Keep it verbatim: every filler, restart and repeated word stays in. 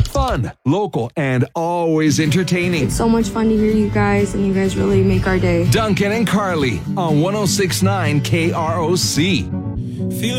Fun, local, and always entertaining. It's so much fun to hear you guys, and you guys really make our day. Duncan and Carly on one oh six point nine K R O C.